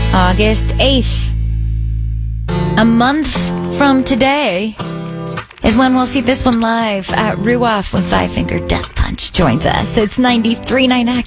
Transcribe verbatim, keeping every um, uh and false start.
August eighth. A month from today is when we'll see this one live at Ruoff when Five Finger Death Punch joins us. It's ninety-three point nine X.